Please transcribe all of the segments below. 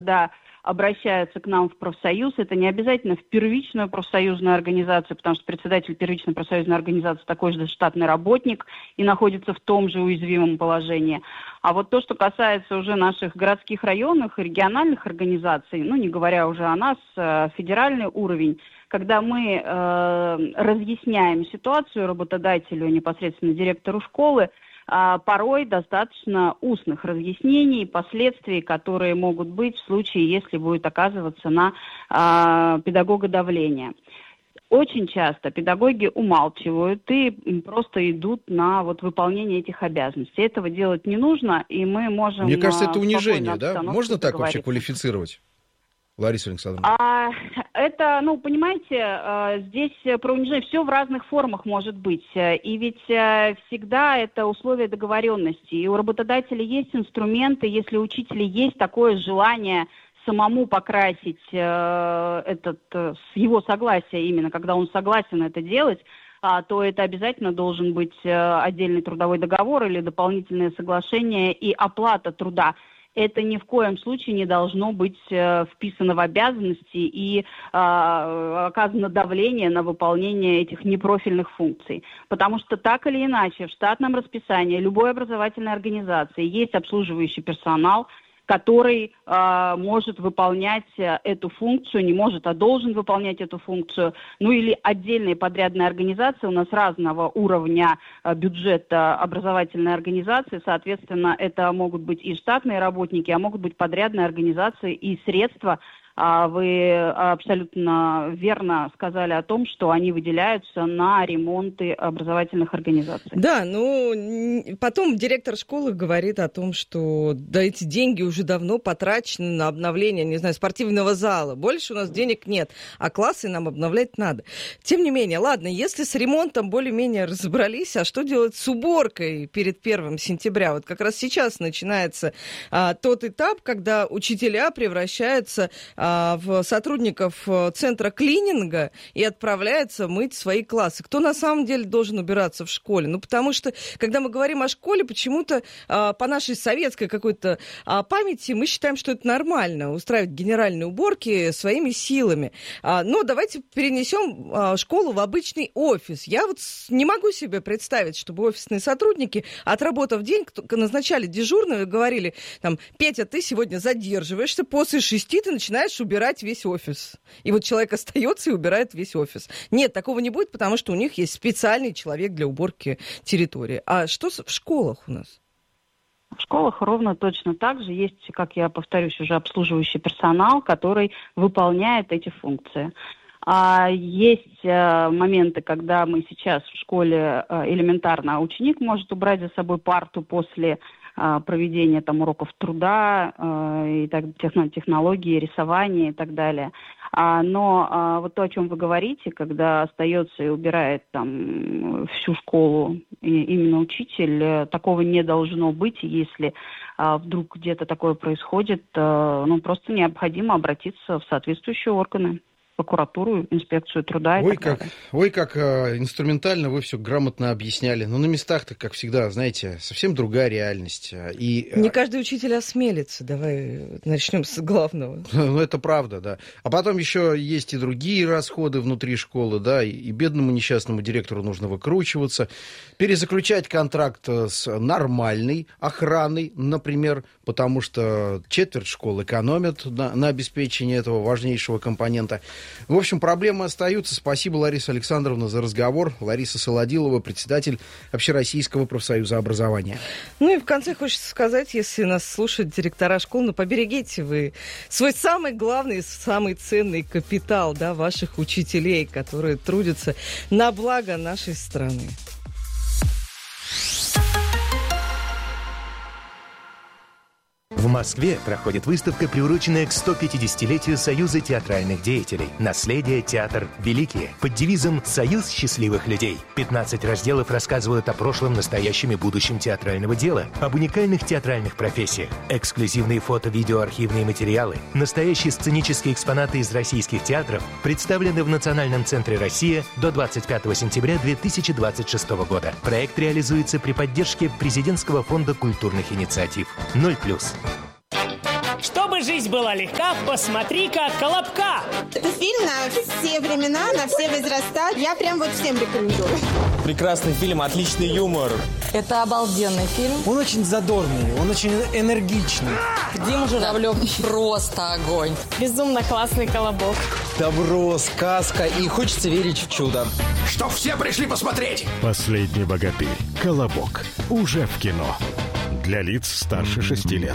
когда обращаются к нам в профсоюз, это не обязательно в первичную профсоюзную организацию, потому что председатель первичной профсоюзной организации такой же штатный работник и находится в том же уязвимом положении. А вот то, что касается уже наших городских, районных и региональных организаций, не говоря уже о нас, федеральный уровень, когда мы разъясняем ситуацию работодателю, непосредственно директору школы, порой достаточно устных разъяснений, последствий, которые могут быть в случае, если будет оказываться на педагога давление. Очень часто педагоги умалчивают и просто идут на выполнение этих обязанностей. Этого делать не нужно, и мы можем... Мне кажется, это унижение, да? Можно так вообще квалифицировать? Лариса Александровна. Это, понимаете, здесь про унижение все в разных формах может быть. И ведь всегда это условия договоренности. И у работодателя есть инструменты, если у учителя есть такое желание самому покрасить с его согласия именно, когда он согласен это делать, то это обязательно должен быть отдельный трудовой договор или дополнительное соглашение и оплата труда. Это ни в коем случае не должно быть вписано в обязанности и оказано давление на выполнение этих непрофильных функций. Потому что так или иначе в штатном расписании любой образовательной организации есть обслуживающий персонал, который может выполнять эту функцию, не может, а должен выполнять эту функцию. Или отдельные подрядные организации, у нас разного уровня бюджета образовательной организации, соответственно, это могут быть и штатные работники, а могут быть подрядные организации и средства. Вы абсолютно верно сказали о том, что они выделяются на ремонты образовательных организаций. Да, потом директор школы говорит о том, что эти деньги уже давно потрачены на обновление, спортивного зала. Больше у нас денег нет, а классы нам обновлять надо. Тем не менее, ладно, если с ремонтом более-менее разобрались, а что делать с уборкой перед 1 сентября? Вот как раз сейчас начинается тот этап, когда учителя превращаются в сотрудников центра клининга и отправляются мыть свои классы. Кто на самом деле должен убираться в школе? Потому что, когда мы говорим о школе, почему-то по нашей советской какой-то памяти мы считаем, что это нормально, устраивать генеральные уборки своими силами. Но давайте перенесем школу в обычный офис. Я не могу себе представить, чтобы офисные сотрудники, отработав день, назначали дежурного и говорили, Петя, ты сегодня задерживаешься, после 6 ты начинаешь убирать весь офис. И человек остается и убирает весь офис. Нет, такого не будет, потому что у них есть специальный человек для уборки территории. А что в школах у нас? В школах ровно точно так же есть, как я повторюсь, уже обслуживающий персонал, который выполняет эти функции. Есть моменты, когда мы сейчас в школе элементарно ученик может убрать за собой парту после проведения уроков труда, и технологии, рисования и так далее. Но то, о чем вы говорите, когда остается и убирает всю школу именно учитель, такого не должно быть. Если вдруг где-то такое происходит, просто необходимо обратиться в соответствующие органы. Прокуратуру, инспекцию труда и так далее. Как инструментально вы все грамотно объясняли. Но на местах-то, как всегда, знаете, совсем другая реальность. Не каждый учитель осмелится. Давай начнем с главного. Это правда, да. А потом еще есть и другие расходы внутри школы, да, и бедному несчастному директору нужно выкручиваться, перезаключать контракт с нормальной охраной, например, потому что четверть школ экономят на обеспечении этого важнейшего компонента. В общем, проблемы остаются. Спасибо, Лариса Александровна, за разговор. Лариса Солодилова, председатель Общероссийского профсоюза образования. И в конце хочется сказать, если нас слушают директора школ, поберегите вы свой самый главный, самый ценный капитал, ваших учителей, которые трудятся на благо нашей страны. В Москве проходит выставка, приуроченная к 150-летию Союза театральных деятелей «Наследие. Театр. Великие» под девизом «Союз счастливых людей». 15 разделов рассказывают о прошлом, настоящем и будущем театрального дела, об уникальных театральных профессиях, эксклюзивные фото-видеоархивные материалы, настоящие сценические экспонаты из российских театров представлены в Национальном центре «Россия» до 25 сентября 2026 года. Проект реализуется при поддержке Президентского фонда культурных инициатив. 0+. Чтобы жизнь жизнь была легка, посмотри-ка, «Колобка». Это фильм на все времена, на все возраста. Я прям вот всем рекомендую. Прекрасный фильм, отличный юмор. Это обалденный фильм. Он очень задорный, он очень энергичный. Дима Журавлев просто огонь. Безумно классный «Колобок». Добро, сказка, и хочется верить в чудо. Чтоб все пришли посмотреть. «Последний богатырь. Колобок». Уже в кино. Для лиц старше 6 лет.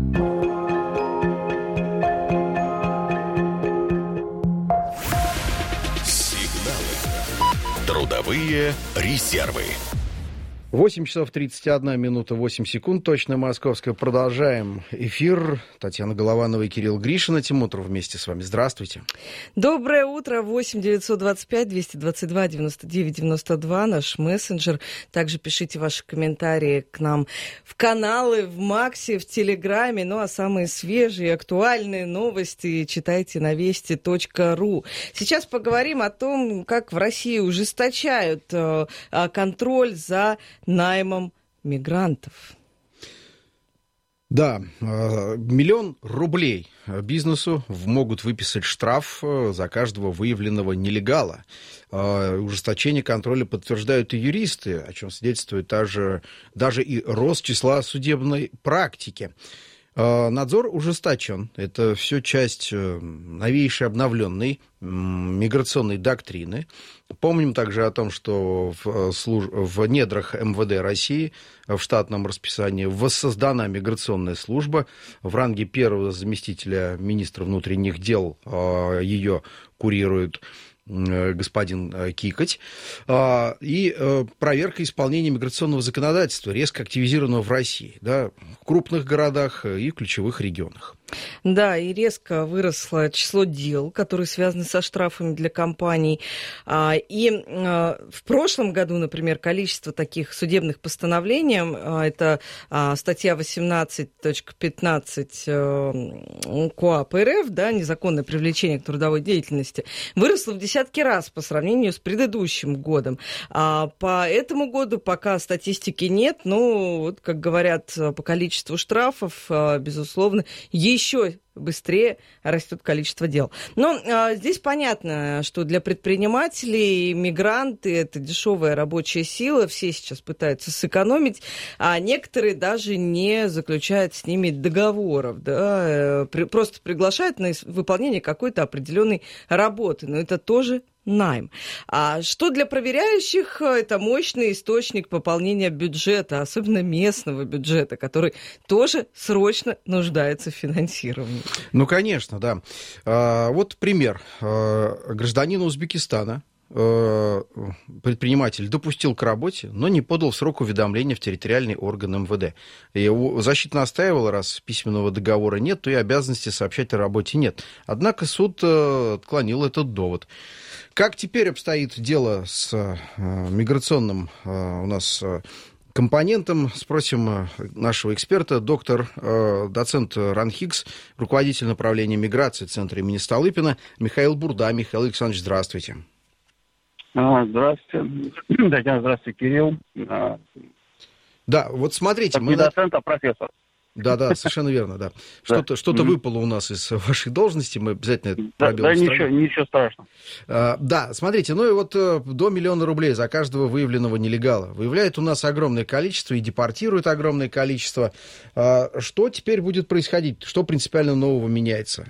Трудовые резервы. 8 часов 31 минута 8 секунд, точно московская. Продолжаем эфир. Татьяна Голованова и Кирилл Гришин этим утром вместе с вами. Здравствуйте. Доброе утро. 8 925 222 99 92 наш мессенджер. Также пишите ваши комментарии к нам в каналы, в Максе, в Телеграме. Ну а самые свежие, актуальные новости читайте на вести.ру. Сейчас поговорим о том, как в России ужесточают контроль за наймом мигрантов. Да, 1 миллион рублей бизнесу могут выписать штраф за каждого выявленного нелегала. Ужесточение контроля подтверждают и юристы, о чем свидетельствует даже и рост числа судебной практики. Надзор ужесточен. Это все часть новейшей обновленной миграционной доктрины. Помним также о том, что в недрах МВД России в штатном расписании воссоздана миграционная служба. В ранге первого заместителя министра внутренних дел ее курирует господин Кикоть. И проверка исполнения миграционного законодательства, резко активизированного в России, да, в крупных городах и в ключевых регионах. Да, и резко выросло число дел, которые связаны со штрафами для компаний. И в прошлом году, например, количество таких судебных постановлений, это статья 18.15 КоАП РФ, да, незаконное привлечение к трудовой деятельности, выросло в десятки раз по сравнению с предыдущим годом. По этому году пока статистики нет, но, вот, как говорят, по количеству штрафов, безусловно, еще быстрее растет количество дел. Но здесь понятно, что для предпринимателей мигранты – это дешевая рабочая сила, все сейчас пытаются сэкономить, а некоторые даже не заключают с ними договоров, да, просто приглашают на выполнение какой-то определенной работы, но это тоже найм. А что для проверяющих? Это мощный источник пополнения бюджета, особенно местного бюджета, который тоже срочно нуждается в финансировании. Ну, конечно, да. Вот пример. Гражданин Узбекистана, предприниматель, допустил к работе, но не подал в срок уведомления в территориальный орган МВД. И защита настаивала, раз письменного договора нет, то и обязанности сообщать о работе нет. Однако суд отклонил этот довод. Как теперь обстоит дело с миграционным у нас компонентом? Спросим нашего эксперта, доцент РАНХИКС, руководитель направления миграции Центра имени Столыпина Михаил Бурда. Михаил Александрович, здравствуйте. Здравствуйте. Татьяна, здравствуйте, Кирилл. Да, вот смотрите. Не доцент, а профессор. Да, совершенно верно, да. Что-то выпало у нас из вашей должности, мы обязательно пробел устраним. Ничего страшного. Да, смотрите, ну и вот до 1 миллиона рублей за каждого выявленного нелегала. Выявляет у нас огромное количество и депортирует огромное количество. Что теперь будет происходить? Что принципиально нового меняется?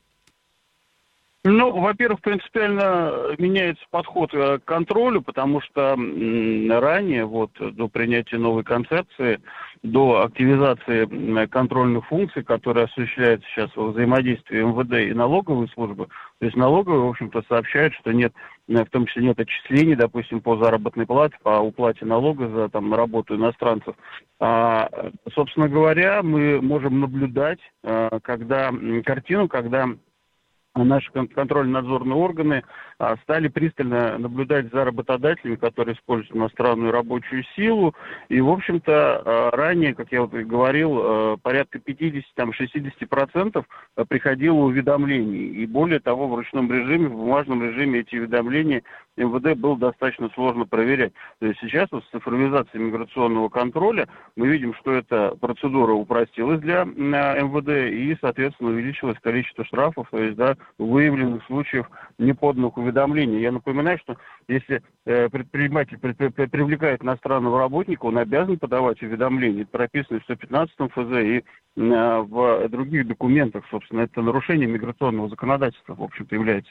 Ну, во-первых, принципиально меняется подход к контролю, потому что ранее, вот, до принятия новой концепции, до активизации контрольных функций, которые осуществляются сейчас во взаимодействии МВД и налоговой службы, то есть налоговая, в общем-то, сообщает, что нет, в том числе нет отчислений, допустим, по заработной плате, по уплате налога за там, работу иностранцев. Собственно говоря, мы можем наблюдать картину, когда наши контрольно-надзорные органы стали пристально наблюдать за работодателями, которые используют иностранную рабочую силу. И, в общем-то, ранее, как я вот говорил, порядка 50-60% приходило уведомлений. И более того, в ручном режиме, в бумажном режиме эти уведомления МВД было достаточно сложно проверять. То есть сейчас вот с цифровизацией миграционного контроля мы видим, что эта процедура упростилась для МВД и, соответственно, увеличилось количество штрафов, то есть, да, выявленных случаев неподанных уведомлений. Я напоминаю, что если предприниматель привлекает иностранного работника, он обязан подавать уведомления. Это прописано в 115 ФЗ и в других документах, собственно, это нарушение миграционного законодательства, в общем-то, является.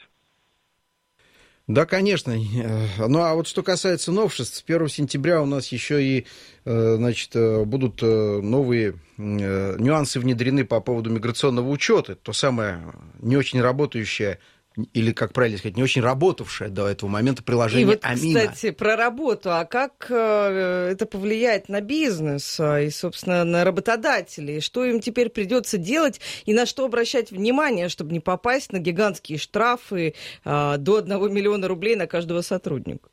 Да, конечно. Ну, а вот что касается новшеств, с 1 сентября у нас еще и, значит, будут новые нюансы внедрены по поводу миграционного учета. То самое не очень работающее, или, как правильно сказать, не очень работавшее до этого момента приложение вот, Амина. Кстати, про работу. А как это повлияет на бизнес и, собственно, на работодателей? Что им теперь придется делать и на что обращать внимание, чтобы не попасть на гигантские штрафы до 1 миллиона рублей на каждого сотрудника?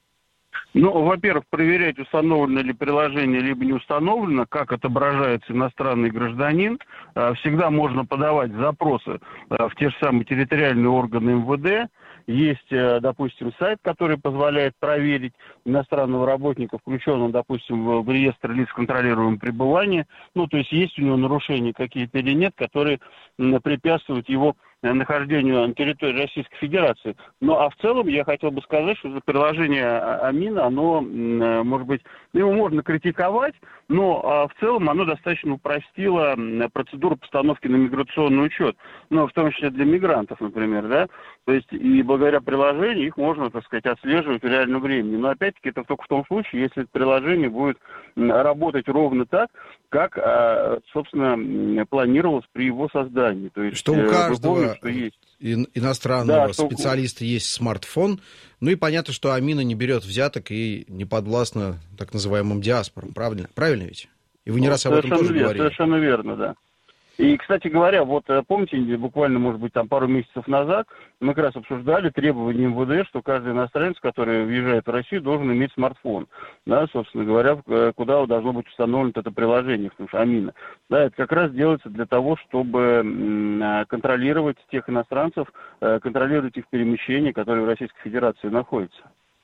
Ну, во-первых, проверять, установлено ли приложение, либо не установлено, как отображается иностранный гражданин. Всегда можно подавать запросы в те же самые территориальные органы МВД. Есть, допустим, сайт, который позволяет проверить иностранного работника, включенного, допустим, в реестр лиц, контролируемого пребывания. Ну, то есть у него нарушения какие-то или нет, которые препятствуют его нахождению на территории Российской Федерации. Ну, а в целом я хотел бы сказать, что это приложение Амина, оно, может быть, его можно критиковать, но в целом оно достаточно упростило процедуру постановки на миграционный учет. Ну, в том числе для мигрантов, например, да. То есть и благодаря приложению их можно, так сказать, отслеживать в реальном времени. Но опять-таки это только в том случае, если это приложение будет работать ровно так, как, собственно, планировалось при его создании. То есть, что у каждого что есть иностранного специалиста есть смартфон. Ну и понятно, что Амина не берет взяток и не подвластна так называемым диаспорам. Правильно ведь? И вы не раз об этом тоже говорили. Совершенно верно, да. И, кстати говоря, вот помните, буквально, может быть, там пару месяцев назад мы как раз обсуждали требования МВД, что каждый иностранец, который въезжает в Россию, должен иметь смартфон. Да, собственно говоря, куда должно быть установлено это приложение, потому что Амина. Да, это как раз делается для того, чтобы контролировать тех иностранцев, контролировать их перемещения, которые в Российской Федерации находятся.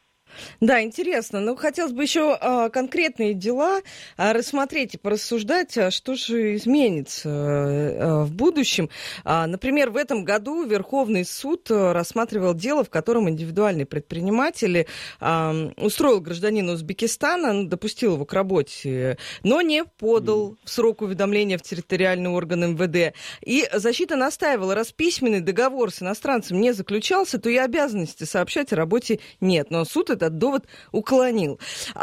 Да, интересно. Но хотелось бы еще конкретные дела рассмотреть и порассуждать, что же изменится в будущем. Например, в этом году Верховный суд рассматривал дело, в котором индивидуальный предприниматель устроил гражданина Узбекистана, допустил его к работе, но не подал в срок уведомления в территориальный орган МВД. И защита настаивала, раз письменный договор с иностранцем не заключался, то и обязанности сообщать о работе нет. Но суд этот довод отклонил.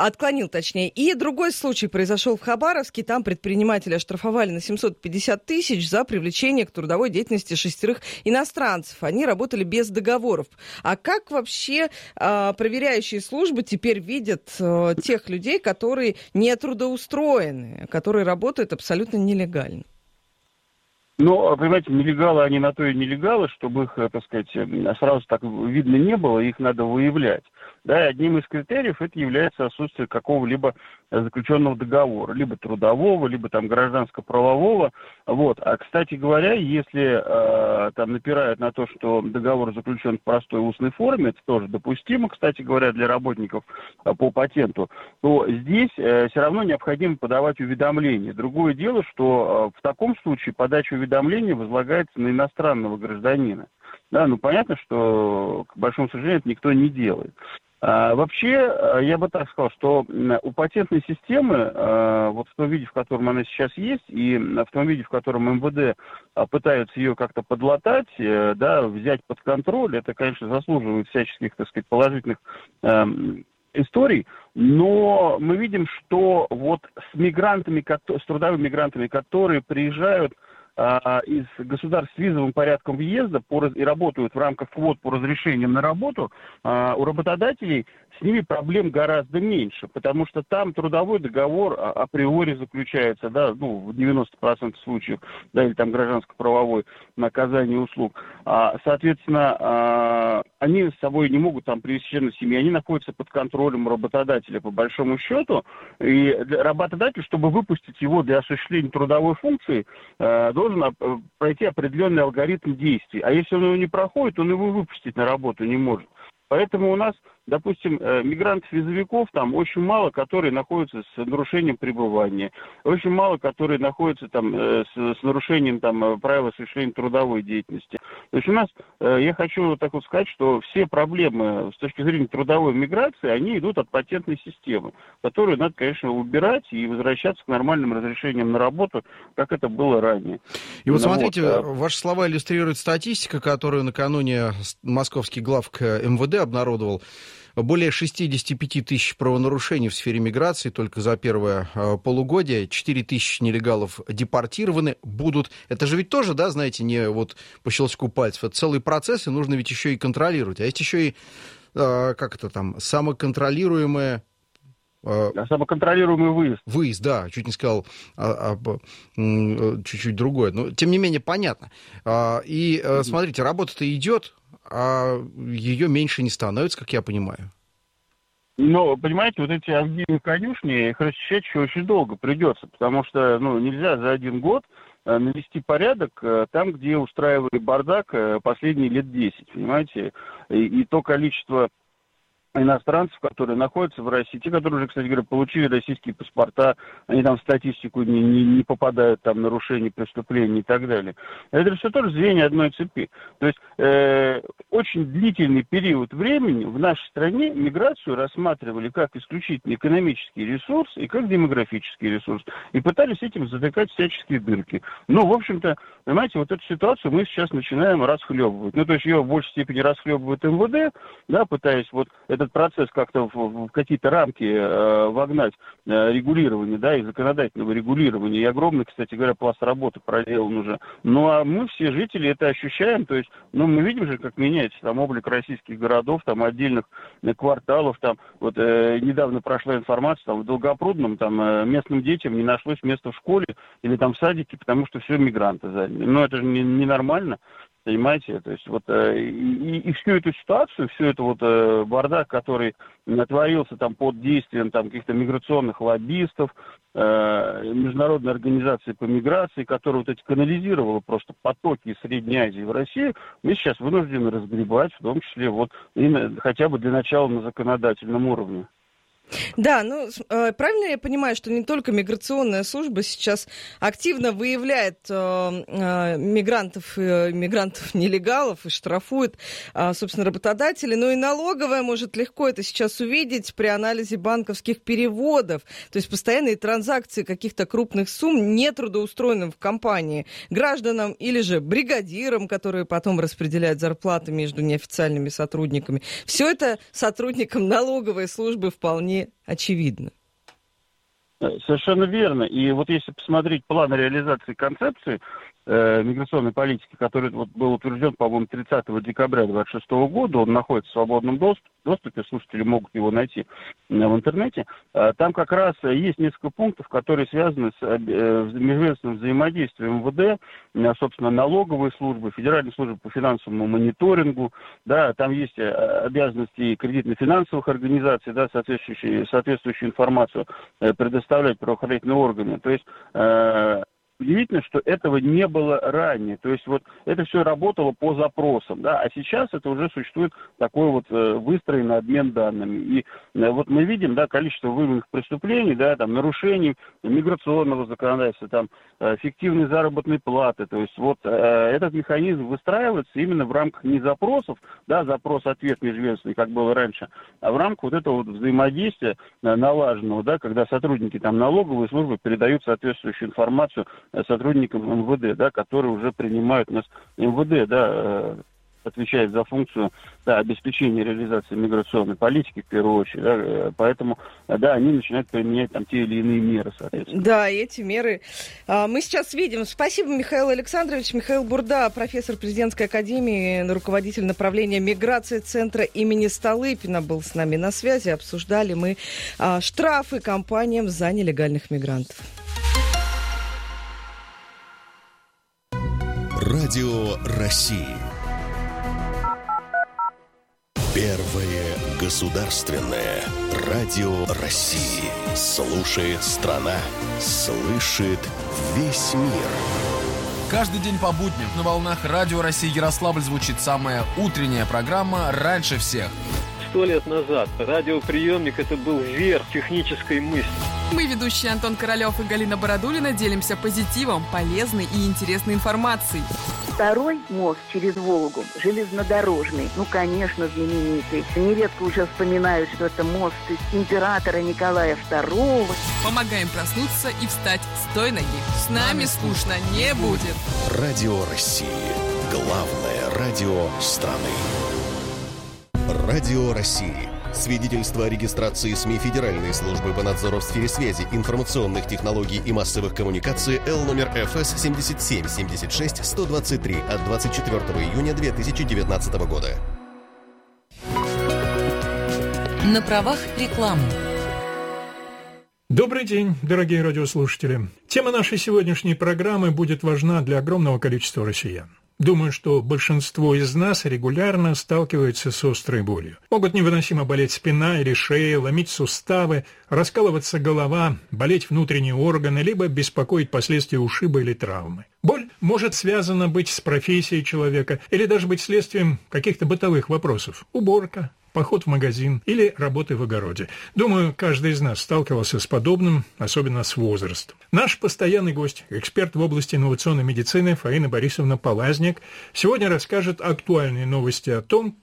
И другой случай произошел в Хабаровске. Там предпринимателя оштрафовали на 750 тысяч за привлечение к трудовой деятельности 6 иностранцев. Они работали без договоров. А как вообще проверяющие службы теперь видят тех людей, которые не трудоустроены, которые работают абсолютно нелегально? Ну, понимаете, нелегалы, они на то и нелегалы, чтобы их, так сказать, сразу так видно не было, их надо выявлять. Да, и одним из критериев это является отсутствие какого-либо заключенного договора, либо трудового, либо там гражданско-правового. Вот. А, кстати говоря, если там напирают на то, что договор заключен в простой устной форме, это тоже допустимо, кстати говоря, для работников по патенту, то здесь все равно необходимо подавать уведомления. Другое дело, что в таком случае подача уведомления возлагается на иностранного гражданина. Да, ну понятно, что, к большому сожалению, это никто не делает. Вообще, я бы так сказал, что у патентной системы, вот в том виде, в котором она сейчас есть, и в том виде, в котором МВД пытаются ее как-то подлатать, да, взять под контроль, это, конечно, заслуживает всяческих, так сказать, положительных историй, но мы видим, что вот с мигрантами, с трудовыми мигрантами, которые приезжают из государств с визовым порядком въезда и работают в рамках квот по разрешениям на работу, у работодателей с ними проблем гораздо меньше, потому что там трудовой договор априори заключается, да, ну, в 90% случаев, да, или там гражданско-правовой на оказание услуг. Соответственно, они с собой не могут там привезти членов семьи, они находятся под контролем работодателя по большому счету, и работодатель, чтобы выпустить его для осуществления трудовой функции, должен пройти определенный алгоритм действий. А если он его не проходит, он его выпустить на работу не может. Поэтому у нас допустим, мигрантов-визовиков там очень мало, которые находятся с нарушением пребывания, очень мало, которые находятся там с нарушением там правил осуществления трудовой деятельности. То есть у нас, я хочу так вот сказать, что все проблемы с точки зрения трудовой миграции, они идут от патентной системы, которую надо, конечно, убирать и возвращаться к нормальным разрешениям на работу, как это было ранее. И вот смотрите, ваши слова иллюстрирует статистика, которую накануне московский главк МВД обнародовал. Более 65 тысяч правонарушений в сфере миграции только за первое полугодие. 4 тысячи нелегалов депортированы будут. Это же ведь тоже, да, знаете, не вот по щелчку пальцев. Это целый процесс, и нужно ведь еще и контролировать. А есть еще и, самоконтролируемое... Самоконтролируемый выезд. Выезд, да, чуть не сказал чуть-чуть другое. Но, тем не менее, понятно. Смотрите, работа-то идет, а ее меньше не становится, как я понимаю. Но, понимаете, вот эти авгиевые конюшни, их расчищать еще очень долго придется, потому что, нельзя за один год навести порядок там, где устраивали бардак последние лет 10, понимаете, и то количество иностранцев, которые находятся в России, те, которые уже, кстати говоря, получили российские паспорта, они там в статистику не попадают, там, нарушений, преступлений и так далее. Это все тоже звенья одной цепи. То есть очень длительный период времени в нашей стране миграцию рассматривали как исключительно экономический ресурс и как демографический ресурс. И пытались этим затыкать всяческие дырки. Но, в общем-то, понимаете, вот эту ситуацию мы сейчас начинаем расхлебывать. То есть ее в большей степени расхлебывает МВД, да, пытаясь вот этот процесс как-то в какие-то рамки вогнать регулирования, да, и законодательного регулирования. И огромный, кстати говоря, пласт работы проделан уже. Ну, а мы, все жители, это ощущаем. То есть, мы видим же, как меняется там облик российских городов, там, отдельных кварталов. Там, вот недавно прошла информация, там, в Долгопрудном, там, местным детям не нашлось места в школе или там в садике, потому что все мигранты заняли. Но это же ненормально. Понимаете, то есть вот и всю эту ситуацию, всю эту вот бардак, который натворился там под действием там каких-то миграционных лоббистов, международной организации по миграции, которая вот эти канализировала просто потоки из Средней Азии в Россию, мы сейчас вынуждены разгребать, в том числе вот хотя бы для начала на законодательном уровне. Да, правильно я понимаю, что не только миграционная служба сейчас активно выявляет мигрантов-нелегалов и штрафует, собственно, работодателей, но и налоговая может легко это сейчас увидеть при анализе банковских переводов, то есть постоянные транзакции каких-то крупных сумм нетрудоустроенным в компании гражданам или же бригадирам, которые потом распределяют зарплаты между неофициальными сотрудниками. Все это сотрудникам налоговой службы вполне очевидно. Совершенно верно. И вот если посмотреть план реализации концепции миграционной политики, который вот был утвержден, по-моему, 30 декабря 2026 года, он находится в свободном доступе, слушатели могут его найти в интернете, там как раз есть несколько пунктов, которые связаны с межведомственным взаимодействием МВД, собственно, налоговой службы, Федеральной службы по финансовому мониторингу, да, там есть обязанности кредитно-финансовых организаций, да, соответствующую информацию предоставлять правоохранительные органы. То есть удивительно, что этого не было ранее. То есть вот это все работало по запросам, да, а сейчас это уже существует такой вот выстроенный обмен данными. И вот мы видим, да, количество выявленных преступлений, да, там, нарушений миграционного законодательства, там, фиктивной заработной платы. То есть вот этот механизм выстраивается именно в рамках не запросов, да, запрос-ответ межведомственный, как было раньше, а в рамках вот этого вот взаимодействия налаженного, да, когда сотрудники там налоговой службы передают соответствующую информацию сотрудникам МВД, да, которые уже принимают у нас МВД, да, отвечает за функцию, да, обеспечения реализации миграционной политики в первую очередь, да, поэтому, да, они начинают применять там те или иные меры, соответственно. Да, и эти меры мы сейчас видим. Спасибо, Михаил Александрович. Михаил Бурда, профессор президентской академии, руководитель направления миграции Центра имени Столыпина, был с нами на связи. Обсуждали мы штрафы компаниям за нелегальных мигрантов. Радио России. Первое государственное радио России. Слушает страна, слышит весь мир. Каждый день по будням на волнах Радио России Ярославль звучит самая утренняя программа «Раньше всех». 100 лет назад радиоприемник – это был верх технической мысли. Мы, ведущие Антон Королёв и Галина Бородулина, делимся позитивом, полезной и интересной информацией. Второй мост через Волгу, железнодорожный, конечно, знаменитый. Нередко уже вспоминают, что это мост императора Николая II. Помогаем проснуться и встать с той ноги. С нами скучно не будет. Радио России. Главное радио страны. Радио России. Свидетельство о регистрации СМИ Федеральной службы по надзору в сфере связи, информационных технологий и массовых коммуникаций Л номер ФС 77-76-123 от 24 июня 2019 года. На правах рекламы. Добрый день, дорогие радиослушатели. Тема нашей сегодняшней программы будет важна для огромного количества россиян. Думаю, что большинство из нас регулярно сталкиваются с острой болью. Могут невыносимо болеть спина или шея, ломить суставы, раскалываться голова, болеть внутренние органы, либо беспокоить последствия ушиба или травмы. Боль может связана быть с профессией человека или даже быть следствием каких-то бытовых вопросов. Уборка, поход в магазин или работы в огороде. Думаю, каждый из нас сталкивался с подобным, особенно с возрастом. Наш постоянный гость, эксперт в области инновационной медицины Фаина Борисовна Полазник, сегодня расскажет актуальные новости о том,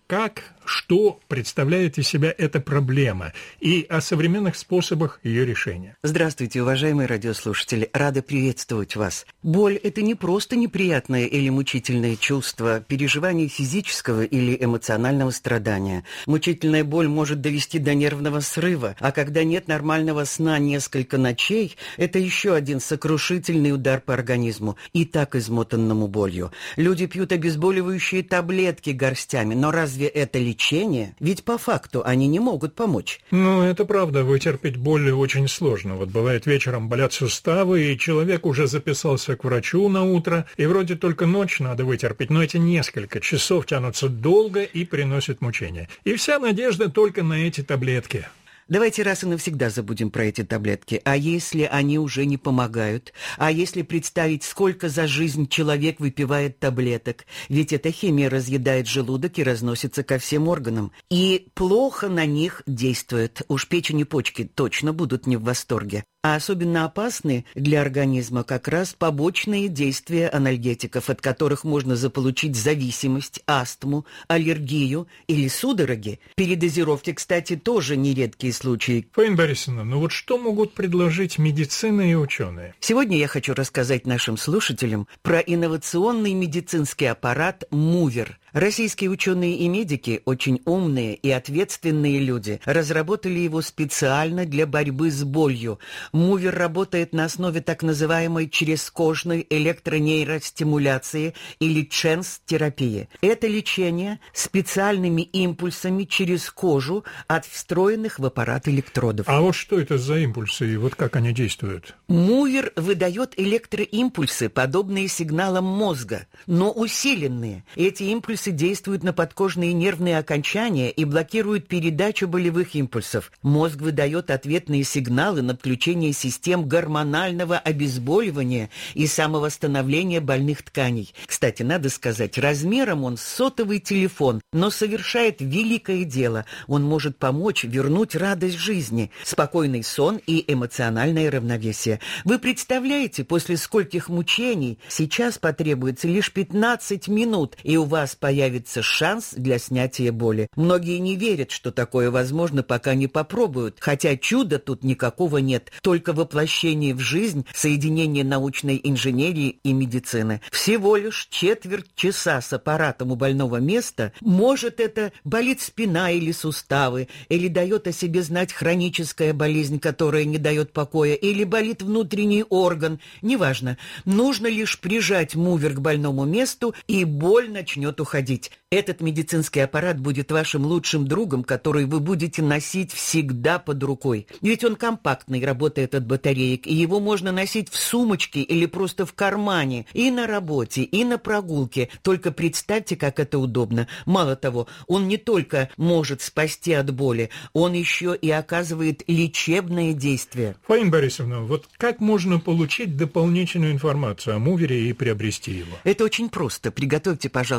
что представляет из себя эта проблема и о современных способах ее решения. Здравствуйте, уважаемые радиослушатели. Рада приветствовать вас. Боль – это не просто неприятное или мучительное чувство, переживание физического или эмоционального страдания. Мучительная боль может довести до нервного срыва, а когда нет нормального сна несколько ночей, это еще один сокрушительный удар по организму, и так измотанному болью. Люди пьют обезболивающие таблетки горстями, но разве это лечение? Ведь по факту они не могут помочь. Это правда, вытерпеть боль очень сложно. Вот бывает, вечером болят суставы, и человек уже записался к врачу на утро, и вроде только ночь надо вытерпеть, но эти несколько часов тянутся долго и приносят мучения. И вся надежда только на эти таблетки. Давайте раз и навсегда забудем про эти таблетки. А если они уже не помогают? А если представить, сколько за жизнь человек выпивает таблеток? Ведь эта химия разъедает желудок и разносится ко всем органам. И плохо на них действует. Уж печень и почки точно будут не в восторге. А особенно опасны для организма как раз побочные действия анальгетиков, от которых можно заполучить зависимость, астму, аллергию или судороги. Передозировки, кстати, тоже нередкие случаи. Фаина Борисовна, что могут предложить медицина и ученые? Сегодня я хочу рассказать нашим слушателям про инновационный медицинский аппарат «Мувер». Российские ученые и медики, очень умные и ответственные люди, разработали его специально для борьбы с болью. Мувер работает на основе так называемой черезкожной электронейростимуляции или ЧЭНС-терапии. Это лечение специальными импульсами через кожу от встроенных в аппарат электродов. А что это за импульсы и как они действуют? Мувер выдает электроимпульсы, подобные сигналам мозга, но усиленные. Эти импульсы действуют на подкожные нервные окончания и блокируют передачу болевых импульсов. Мозг выдает ответные сигналы на включение систем гормонального обезболивания и самовосстановления больных тканей. Кстати, надо сказать, размером он сотовый телефон, но совершает великое дело. Он может помочь вернуть радость жизни, спокойный сон и эмоциональное равновесие. Вы представляете, после скольких мучений сейчас потребуется лишь 15 минут, и у вас появится шанс для снятия боли. Многие не верят, что такое возможно, пока не попробуют, хотя чуда тут никакого нет, только воплощение в жизнь соединение научной инженерии и медицины. Всего лишь четверть часа с аппаратом у больного места, может, это болит спина или суставы, или дает о себе знать хроническая болезнь, которая не дает покоя, или болит внутренний орган, неважно. Нужно лишь прижать мувер к больному месту, и боль начнет уходить. Этот медицинский аппарат будет вашим лучшим другом, который вы будете носить всегда под рукой. Ведь он компактный, работает от батареек, и его можно носить в сумочке или просто в кармане, и на работе, и на прогулке. Только представьте, как это удобно. Мало того, он не только может спасти от боли, он еще и оказывает лечебное действие. Фаина Борисовна, как можно получить дополнительную информацию о мувере и приобрести его? Это очень просто. Приготовьте, пожалуйста, листок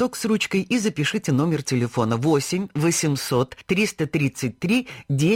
листок с ручкой и запишите номер телефона 8 800 333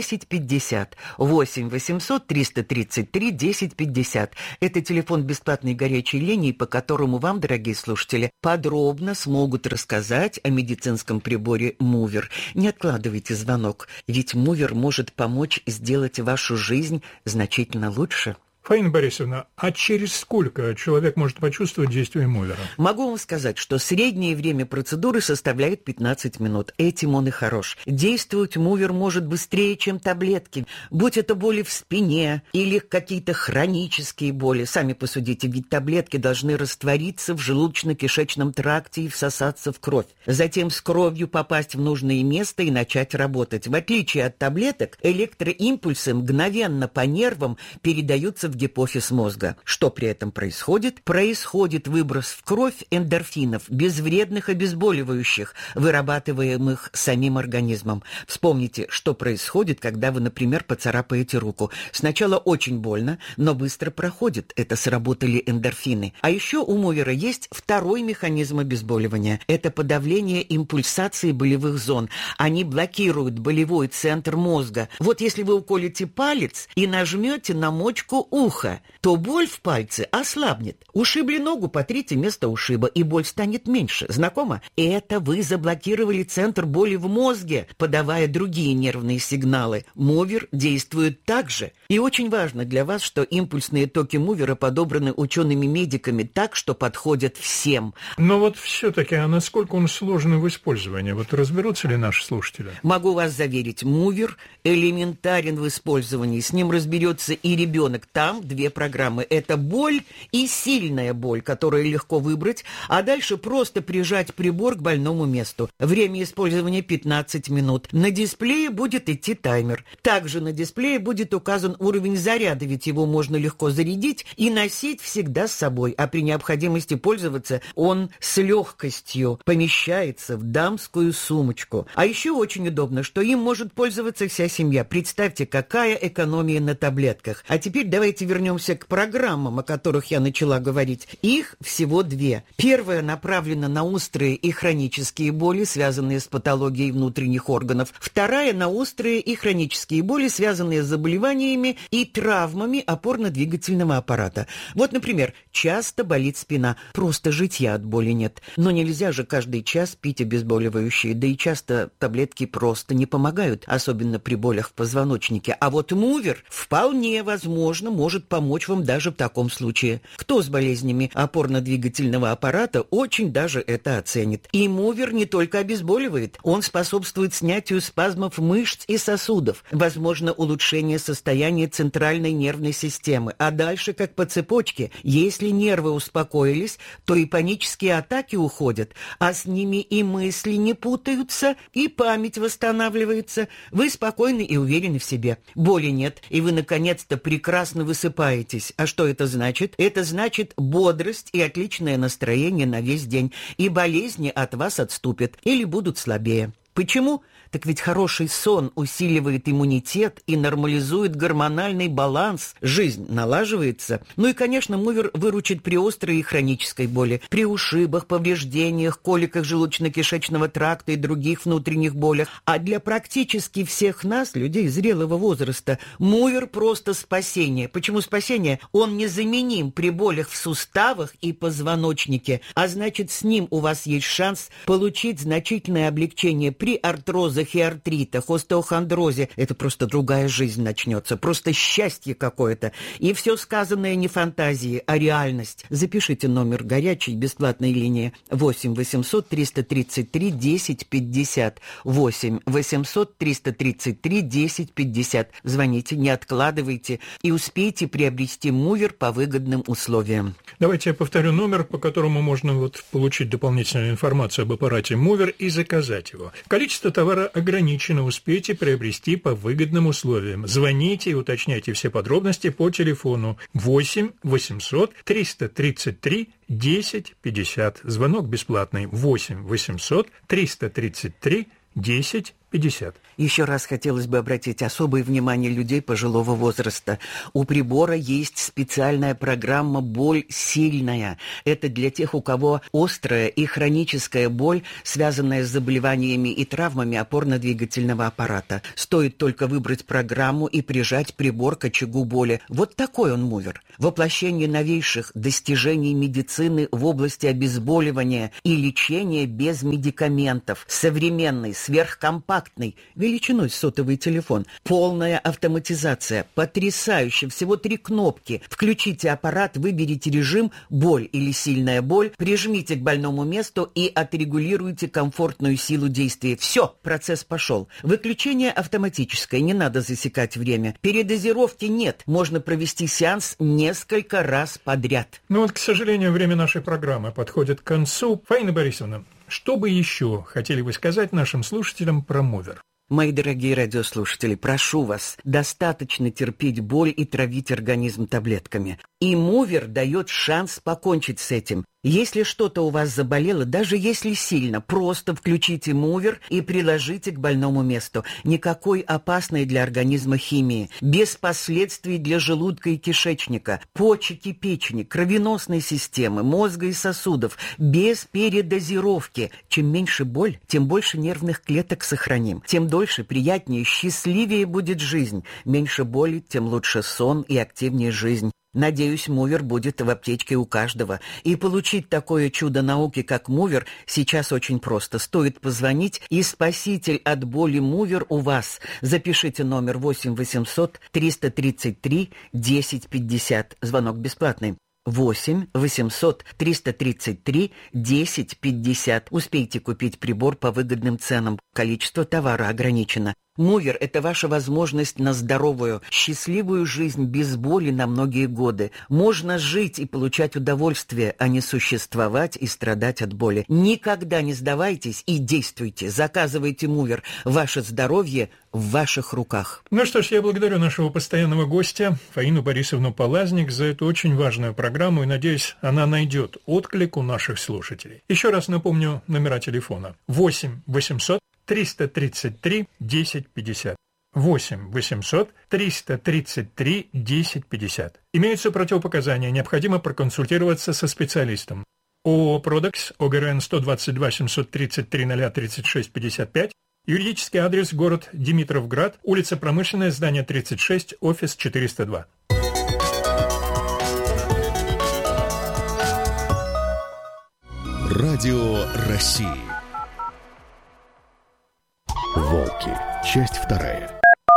1050. 8 800 333 1050. Это телефон бесплатной горячей линии, по которому вам, дорогие слушатели, подробно смогут рассказать о медицинском приборе Мувер. Не откладывайте звонок, ведь Мувер может помочь сделать вашу жизнь значительно лучше. Фаина Борисовна, а через сколько человек может почувствовать действие Мувера? Могу вам сказать, что среднее время процедуры составляет 15 минут. Этим он и хорош. Действовать Мувер может быстрее, чем таблетки. Будь это боли в спине или какие-то хронические боли. Сами посудите, ведь таблетки должны раствориться в желудочно-кишечном тракте и всосаться в кровь. Затем с кровью попасть в нужное место и начать работать. В отличие от таблеток, электроимпульсы мгновенно по нервам передаются в гипофиз мозга. Что при этом происходит? Происходит выброс в кровь эндорфинов, безвредных обезболивающих, вырабатываемых самим организмом. Вспомните, что происходит, когда вы, например, поцарапаете руку. Сначала очень больно, но быстро проходит. Это сработали эндорфины. А еще у Мувера есть второй механизм обезболивания. Это подавление импульсации болевых зон. Они блокируют болевой центр мозга. Вот если вы уколите палец и нажмете на мочку уха, то боль в пальце ослабнет. Ушибли ногу, потрите место ушиба, и боль станет меньше. Знакомо? Это вы заблокировали центр боли в мозге, подавая другие нервные сигналы. Мувер действует так же. И очень важно для вас, что импульсные токи Мувера подобраны учеными-медиками так, что подходят всем. Но вот все-таки, а насколько он сложный в использовании? Вот разберутся ли наши слушатели? Могу вас заверить, Мувер элементарен в использовании. С ним разберется и ребенок. Там две программы. Это боль и сильная боль, которую легко выбрать, а дальше просто прижать прибор к больному месту. Время использования 15 минут. На дисплее будет идти таймер. Также на дисплее будет указан уровень заряда, ведь его можно легко зарядить и носить всегда с собой, а при необходимости пользоваться он с легкостью помещается в дамскую сумочку. А еще очень удобно, что им может пользоваться вся семья. Представьте, какая экономия на таблетках. А теперь давайте вернемся к программам, о которых я начала говорить. Их всего две. Первая направлена на острые и хронические боли, связанные с патологией внутренних органов. Вторая на острые и хронические боли, связанные с заболеваниями и травмами опорно-двигательного аппарата. Вот, например, часто болит спина. Просто житья от боли нет. Но нельзя же каждый час пить обезболивающие. Да и часто таблетки просто не помогают, особенно при болях в позвоночнике. А вот Мувер вполне возможно может помочь вам даже в таком случае. Кто с болезнями опорно-двигательного аппарата очень даже это оценит. И Мувер не только обезболивает, он способствует снятию спазмов мышц и сосудов, возможно улучшение состояния центральной нервной системы. А дальше как по цепочке. Если нервы успокоились, то и панические атаки уходят, а с ними и мысли не путаются, и память восстанавливается. Вы спокойны и уверены в себе. Боли нет, и вы наконец-то прекрасно высыпаетесь. А что это значит? Это значит бодрость и отличное настроение на весь день. И болезни от вас отступят или будут слабее. Почему? Так ведь хороший сон усиливает иммунитет и нормализует гормональный баланс. Жизнь налаживается. Ну и, конечно, Мувер выручит при острой и хронической боли, при ушибах, повреждениях, коликах желудочно-кишечного тракта и других внутренних болях. А для практически всех нас, людей зрелого возраста, Мувер просто спасение. Почему спасение? Он незаменим при болях в суставах и позвоночнике. А значит, с ним у вас есть шанс получить значительное облегчение при артрозах и артритах, остеохондрозе. Это просто другая жизнь начнется, просто счастье какое-то. И все сказанное не фантазии, а реальность. Запишите номер горячей бесплатной линии 8 800 333 1050. 8 800 333 1050. Звоните, не откладывайте и успейте приобрести Мувер по выгодным условиям. Давайте я повторю номер, по которому можно получить дополнительную информацию об аппарате Мувер и заказать его. Количество товара ограничено, успейте приобрести по выгодным условиям. Звоните и уточняйте все подробности по телефону 8 800 333 1050. Звонок бесплатный 8 800 333 1050. 1050. Еще раз хотелось бы обратить особое внимание людей пожилого возраста. У прибора есть специальная программа «Боль сильная». Это для тех, у кого острая и хроническая боль, связанная с заболеваниями и травмами опорно-двигательного аппарата. Стоит только выбрать программу и прижать прибор к очагу боли. Вот такой он мувер. Воплощение новейших достижений медицины в области обезболивания и лечения без медикаментов. Современный, сверхкомпактный, величиной сотовый телефон. Полная автоматизация. Потрясающе. Всего 3 кнопки. Включите аппарат, выберите режим «Боль» или «Сильная боль», прижмите к больному месту и отрегулируйте комфортную силу действия. Все, процесс пошел. Выключение автоматическое, не надо засекать время. Передозировки нет. Можно провести сеанс несколько раз подряд. Ну вот, к сожалению, время нашей программы подходит к концу. Фаина Борисовна, что бы еще хотели вы сказать нашим слушателям про мувер? Мои дорогие радиослушатели, прошу вас, достаточно терпеть боль и травить организм таблетками. И мувер дает шанс покончить с этим. Если что-то у вас заболело, даже если сильно, просто включите мувер и приложите к больному месту. Никакой опасной для организма химии, без последствий для желудка и кишечника, почек и печени, кровеносной системы, мозга и сосудов, без передозировки. Чем меньше боль, тем больше нервных клеток сохраним, тем дольше, приятнее, счастливее будет жизнь. Меньше боли, тем лучше сон и активнее жизнь. Надеюсь, мувер будет в аптечке у каждого. И получить такое чудо науки, как мувер, сейчас очень просто. Стоит позвонить, и спаситель от боли мувер у вас. Запишите номер 8 800 333 1050. Звонок бесплатный. 8 800 333 1050. Успейте купить прибор по выгодным ценам. Количество товара ограничено. Мувер – это ваша возможность на здоровую, счастливую жизнь без боли на многие годы. Можно жить и получать удовольствие, а не существовать и страдать от боли. Никогда не сдавайтесь и действуйте. Заказывайте мувер. Ваше здоровье в ваших руках. Ну что ж, я благодарю нашего постоянного гостя Фаину Борисовну Полазник за эту очень важную программу и надеюсь, она найдет отклик у наших слушателей. Еще раз напомню номера телефона. 8 800 333 1050. 8 800 333 1050. Имеются противопоказания, необходимо проконсультироваться со специалистом. ООО «Продекс», ОГРН 122 733 036 55, юридический адрес город Димитровград, улица Промышленная, здание 36, офис 402. Радио России. «Волки». Часть 2.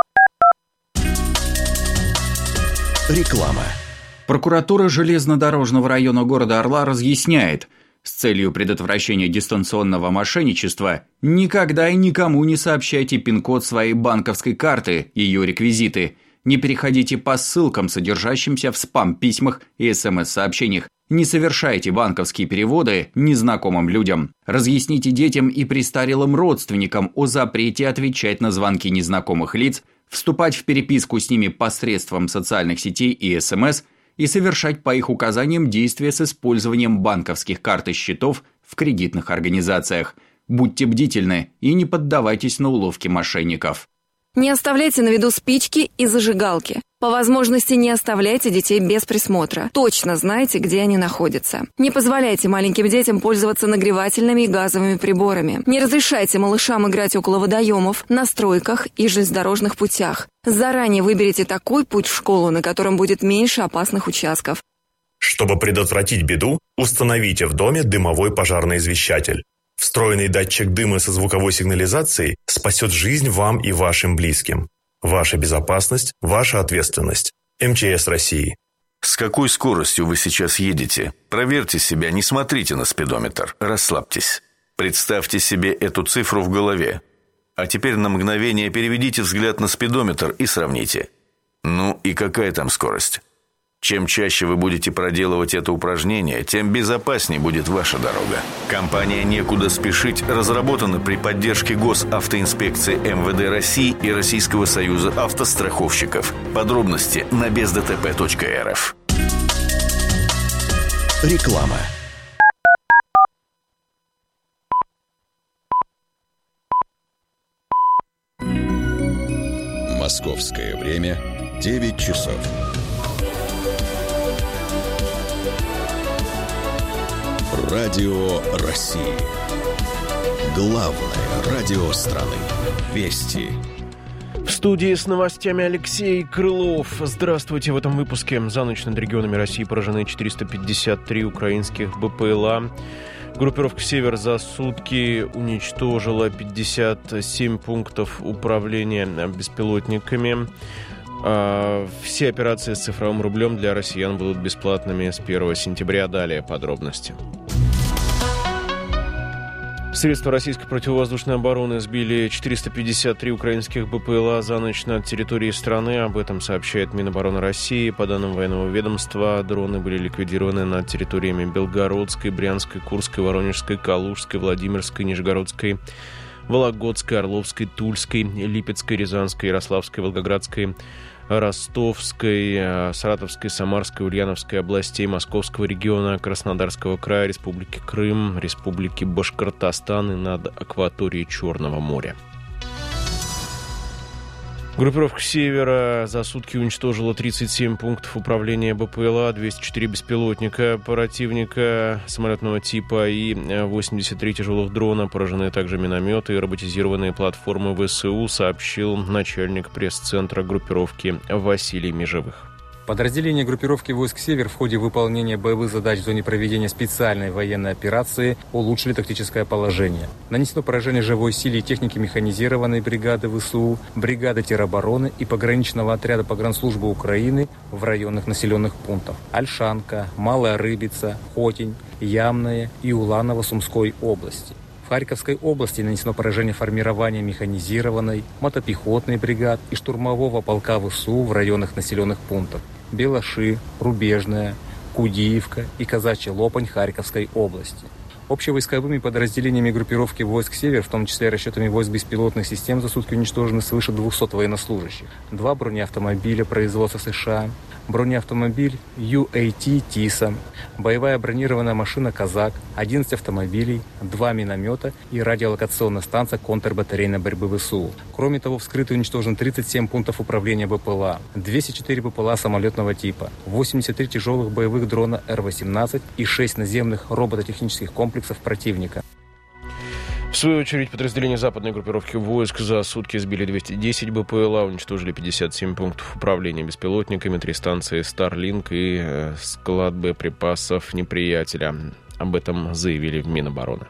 Реклама. Прокуратура железнодорожного района города Орла разъясняет, с целью предотвращения дистанционного мошенничества никогда и никому не сообщайте пин-код своей банковской карты, ее реквизиты. Не переходите по ссылкам, содержащимся в спам-письмах и СМС-сообщениях. Не совершайте банковские переводы незнакомым людям. Разъясните детям и престарелым родственникам о запрете отвечать на звонки незнакомых лиц, вступать в переписку с ними посредством социальных сетей и СМС и совершать по их указаниям действия с использованием банковских карт и счетов в кредитных организациях. Будьте бдительны и не поддавайтесь на уловки мошенников. Не оставляйте на виду спички и зажигалки. По возможности не оставляйте детей без присмотра. Точно знайте, где они находятся. Не позволяйте маленьким детям пользоваться нагревательными и газовыми приборами. Не разрешайте малышам играть около водоемов, на стройках и железнодорожных путях. Заранее выберите такой путь в школу, на котором будет меньше опасных участков. Чтобы предотвратить беду, установите в доме дымовой пожарный извещатель. Встроенный датчик дыма со звуковой сигнализацией спасет жизнь вам и вашим близким. Ваша безопасность – ваша ответственность. МЧС России. С какой скоростью вы сейчас едете? Проверьте себя, не смотрите на спидометр. Расслабьтесь. Представьте себе эту цифру в голове. А теперь на мгновение переведите взгляд на спидометр и сравните. Ну и какая там скорость? Чем чаще вы будете проделывать это упражнение, тем безопаснее будет ваша дорога. Компания «Некуда спешить» разработана при поддержке Госавтоинспекции МВД России и Российского союза автостраховщиков. Подробности на бездтп.рф. Московское время 9 часов. Радио России. Главное радио страны. Вести. В студии с новостями Алексей Крылов. Здравствуйте. В этом выпуске за ночь над регионами России поражены 453 украинских БПЛА. Группировка «Север» за сутки уничтожила 57 пунктов управления беспилотниками. Все операции с цифровым рублем для россиян будут бесплатными с 1 сентября. Далее подробности. Средства российской противовоздушной обороны сбили 453 украинских БПЛА за ночь над территорией страны. Об этом сообщает Минобороны России. По данным военного ведомства, дроны были ликвидированы над территориями Белгородской, Брянской, Курской, Воронежской, Калужской, Владимирской, Нижегородской, Вологодской, Орловской, Тульской, Липецкой, Рязанской, Ярославской, Волгоградской, Ростовской, Саратовской, Самарской, Ульяновской областей, Московского региона, Краснодарского края, Республики Крым, Республики Башкортостан и над акваторией Черного моря. Группировка «Севера» за сутки уничтожила 37 пунктов управления БПЛА, 204 беспилотника противника самолетного типа и 83 тяжелых дрона. Поражены также минометы и роботизированные платформы ВСУ, сообщил начальник пресс-центра группировки Василий Межевых. Подразделения группировки войск «Север» в ходе выполнения боевых задач в зоне проведения специальной военной операции улучшили тактическое положение. Нанесено поражение живой силе и технике механизированной бригады ВСУ, бригады теробороны и пограничного отряда погранслужбы Украины в районных населенных пунктах Ольшанка, Малая Рыбица, Хотень, Ямное и Уланово Сумской области. В Харьковской области нанесено поражение формирования механизированной, мотопехотной бригад и штурмового полка ВСУ в районах населенных пунктов Белаши, Рубежная, Кудиевка и Казачья Лопань Харьковской области. Общевойсковыми подразделениями группировки войск «Север», в том числе расчетами войск беспилотных систем, за сутки уничтожены свыше 200 военнослужащих. 2 бронеавтомобиля производства США, бронеавтомобиль UAT «Тиса», боевая бронированная машина «Казак», 11 автомобилей, 2 миномета и радиолокационная станция контрбатарейной борьбы ВСУ. Кроме того, вскрыто и уничтожено 37 пунктов управления БПЛА, 204 БПЛА самолетного типа, 83 тяжелых боевых дрона Р-18 и 6 наземных робототехнических комплексов противника. В свою очередь, подразделения западной группировки войск за сутки сбили 210 БПЛА, уничтожили 57 пунктов управления беспилотниками, 3 станции Starlink и склад боеприпасов неприятеля. Об этом заявили в Минобороны.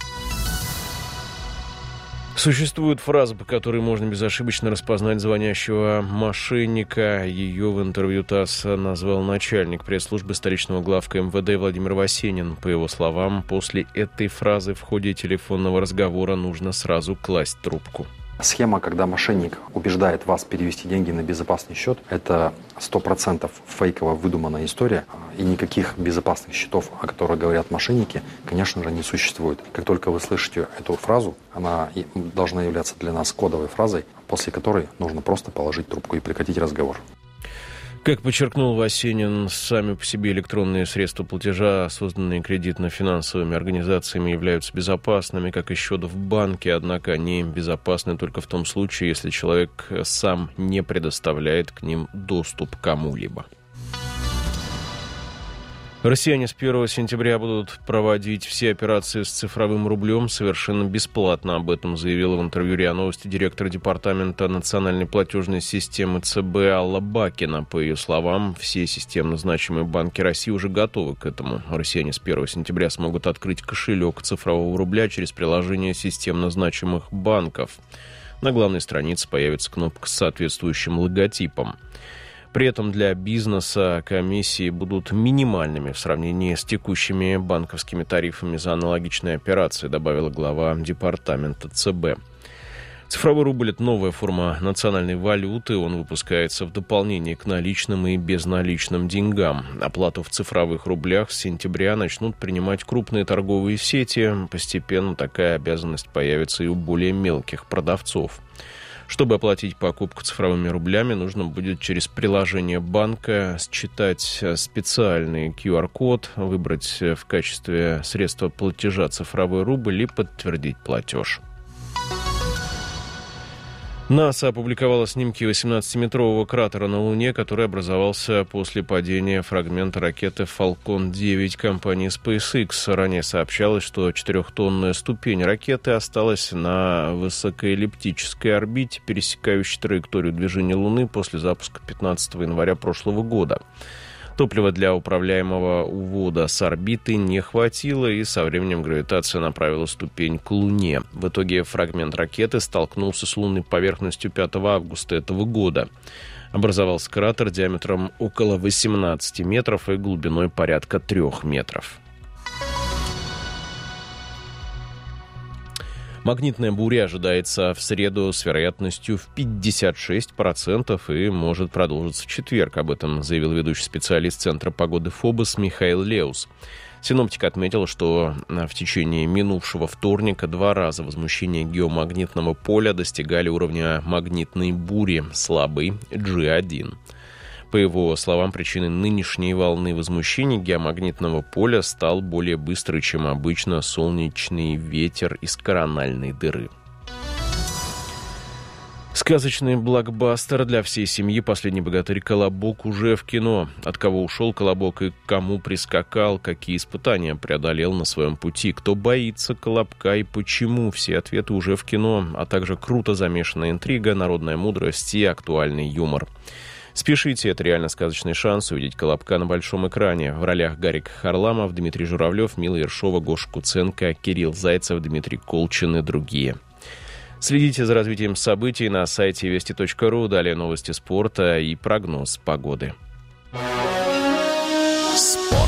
Существует фраза, по которой можно безошибочно распознать звонящего мошенника. Ее в интервью ТАСС назвал начальник пресс-службы столичного главка МВД Владимир Васенин. По его словам, после этой фразы в ходе телефонного разговора нужно сразу класть трубку. Схема, когда мошенник убеждает вас перевести деньги на безопасный счет, это 100% фейковая выдуманная история, и никаких безопасных счетов, о которых говорят мошенники, конечно же, не существует. Как только вы слышите эту фразу, она должна являться для нас кодовой фразой, после которой нужно просто положить трубку и прекратить разговор. Как подчеркнул Васенин, сами по себе электронные средства платежа, созданные кредитно-финансовыми организациями, являются безопасными, как и счет в банке, однако они безопасны только в том случае, если человек сам не предоставляет к ним доступ кому-либо. Россияне с 1 сентября будут проводить все операции с цифровым рублем совершенно бесплатно. Об этом заявила в интервью РИА Новости директор департамента национальной платежной системы ЦБ Алла Бакина. По ее словам, все системно значимые банки России уже готовы к этому. Россияне с 1 сентября смогут открыть кошелек цифрового рубля через приложение системно значимых банков. На главной странице появится кнопка с соответствующим логотипом. При этом для бизнеса комиссии будут минимальными в сравнении с текущими банковскими тарифами за аналогичные операции, добавила глава департамента ЦБ. Цифровой рубль – это новая форма национальной валюты. Он выпускается в дополнение к наличным и безналичным деньгам. Оплату в цифровых рублях с сентября начнут принимать крупные торговые сети. Постепенно такая обязанность появится и у более мелких продавцов. Чтобы оплатить покупку цифровыми рублями, нужно будет через приложение банка считать специальный QR-код, выбрать в качестве средства платежа цифровой рубль и подтвердить платеж. НАСА опубликовала снимки 18-метрового кратера на Луне, который образовался после падения фрагмента ракеты Falcon 9 компании SpaceX. Ранее сообщалось, что 4-тонная ступень ракеты осталась на высокоэллиптической орбите, пересекающей траекторию движения Луны после запуска 15 января прошлого года. Топлива для управляемого увода с орбиты не хватило, и со временем гравитация направила ступень к Луне. В итоге фрагмент ракеты столкнулся с лунной поверхностью 5 августа этого года. Образовался кратер диаметром около 18 метров и глубиной порядка 3 метров. Магнитная буря ожидается в среду с вероятностью в 56% и может продолжиться в четверг. Об этом заявил ведущий специалист Центра погоды ФОБОС Михаил Леус. Синоптик отметил, что в течение минувшего вторника 2 раза возмущения геомагнитного поля достигали уровня магнитной бури слабый G1. По его словам, причиной нынешней волны возмущений геомагнитного поля стал более быстрый, чем обычно, солнечный ветер из корональной дыры. Сказочный блокбастер для всей семьи «Последний богатырь. Колобок» уже в кино. От кого ушел Колобок и к кому прискакал, какие испытания преодолел на своем пути, кто боится Колобка и почему, все ответы уже в кино, а также круто замешанная интрига, народная мудрость и актуальный юмор. Спешите, это реально сказочный шанс увидеть Колобка на большом экране. В ролях Гарик Харламов, Дмитрий Журавлев, Мила Ершова, Гоша Куценко, Кирилл Зайцев, Дмитрий Колчин и другие. Следите за развитием событий на сайте вести.ру. Далее новости спорта и прогноз погоды. Спорт.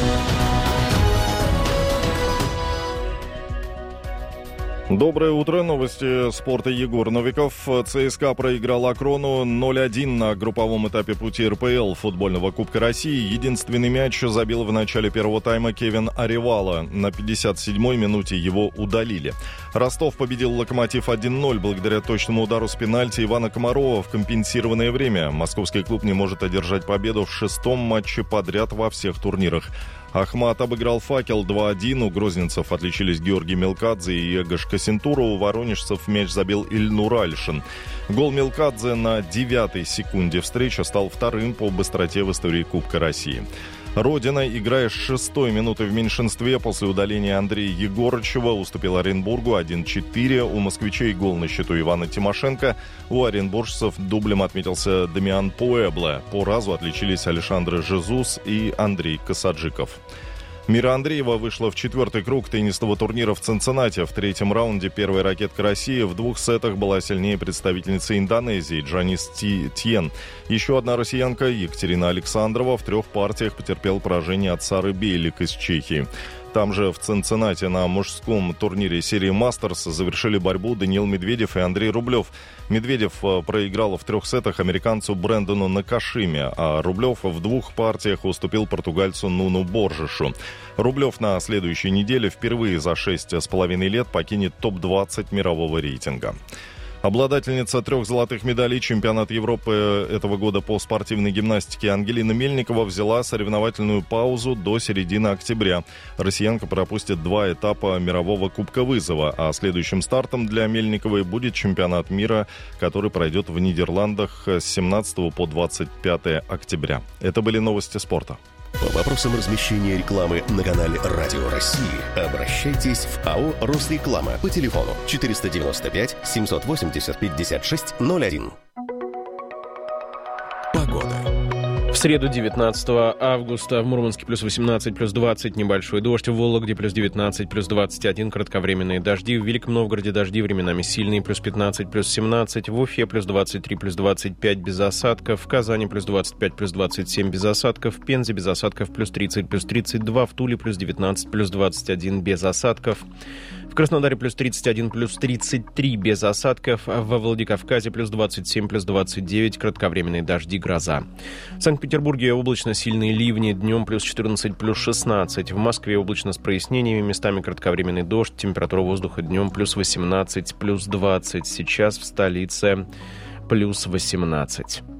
Доброе утро. Новости спорта. Егор Новиков. ЦСКА проиграл Акрону 0-1 на групповом этапе пути РПЛ футбольного Кубка России. Единственный мяч забил в начале первого тайма Кевин Аревало. На 57-й минуте его удалили. Ростов победил Локомотив 1-0 благодаря точному удару с пенальти Ивана Комарова в компенсированное время. Московский клуб не может одержать победу в 6-м матче подряд во всех турнирах. Ахмат обыграл «Факел» 2-1. У грозненцев отличились Георгий Мелкадзе и Эгош Кассентура. У воронежцев мяч забил Ильнур Альшин. Гол Мелкадзе на 9-й секунде встречи стал вторым по быстроте в истории Кубка России. Родина, играя с 6-й минуты в меньшинстве после удаления Андрея Егорычева, уступила Оренбургу 1-4. У москвичей гол на счету Ивана Тимошенко. У оренбуржцев дублем отметился Дамиан Пуэбло. По разу отличились Алешандро Жезус и Андрей Касаджиков. Мира Андреева вышла в 4-й круг теннисного турнира в Цинциннати. В 3-м раунде первая ракетка России в 2 сетах была сильнее представительницы Индонезии Джанис Тьен. Еще одна россиянка Екатерина Александрова в 3 партиях потерпела поражение от Сары Бейлик из Чехии. Там же в Цинциннати на мужском турнире серии «Мастерс» завершили борьбу Даниил Медведев и Андрей Рублев. Медведев проиграл в 3 сетах американцу Брэндону Накашиме, а Рублев в 2 партиях уступил португальцу Нуну Боржешу. Рублев на следующей неделе впервые за 6,5 лет покинет топ-20 мирового рейтинга. Обладательница 3 золотых медалей чемпионата Европы этого года по спортивной гимнастике Ангелина Мельникова взяла соревновательную паузу до середины октября. Россиянка пропустит 2 этапа мирового Кубка Вызова, а следующим стартом для Мельниковой будет чемпионат мира, который пройдет в Нидерландах с 17 по 25 октября. Это были новости спорта. По вопросам размещения рекламы на канале «Радио России» обращайтесь в АО «Росреклама» по телефону 495 780 56 01. Погода. В среду 19 августа в Мурманске плюс 18, плюс 20, небольшой дождь. В Вологде плюс 19, плюс 21, кратковременные дожди. В Великом Новгороде дожди временами сильные, плюс 15, плюс 17. В Уфе плюс 23, плюс 25 без осадков. В Казани плюс 25, плюс 27 без осадков. В Пензе без осадков плюс 30, плюс 32. В Туле плюс 19, плюс 21 без осадков. В Краснодаре плюс 31, плюс 33 без осадков. Во Владикавказе плюс 27, плюс 29, кратковременные дожди, гроза. В Санкт-Петербурге облачно сильные ливни, днем плюс 14, плюс 16. В Москве облачно с прояснениями, местами кратковременный дождь. Температура воздуха днем плюс 18, плюс 20. Сейчас в столице плюс 18.